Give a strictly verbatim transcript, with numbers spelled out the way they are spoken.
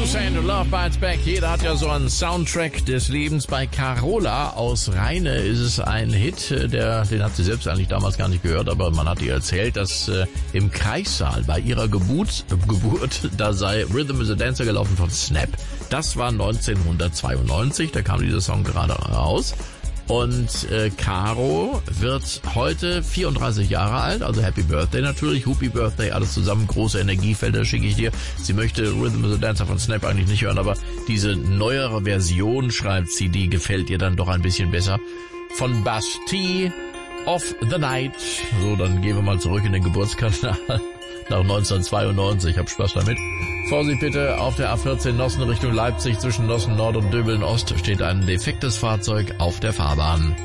Toussaint und Love Bites Back. Jeder hat ja so einen Soundtrack des Lebens. Bei Carola aus Rheine ist es ein Hit, der, den hat sie selbst eigentlich damals gar nicht gehört, aber man hat ihr erzählt, dass äh, im Kreissaal bei ihrer Geburt, äh, Geburt, da sei Rhythm is a Dancer gelaufen von Snap. Das war neunzehnhundertzweiundneunzig, da kam dieser Song gerade raus. Und äh, Caro wird heute vierunddreißig Jahre alt, also Happy Birthday natürlich, Happy Birthday, alles zusammen, große Energiefelder schicke ich dir. Sie möchte Rhythm is a Dancer von Snap eigentlich nicht hören, aber diese neuere Version, schreibt sie, die gefällt ihr dann doch ein bisschen besser. Von Bastille, of the Night. So, dann gehen wir mal zurück in den Geburtskanal nach neunzehnhundertzweiundneunzig. Hab Spaß damit. Vorsicht bitte, auf der A vierzehn Nossen Richtung Leipzig zwischen Nossen Nord und Döbeln Ost steht ein defektes Fahrzeug auf der Fahrbahn.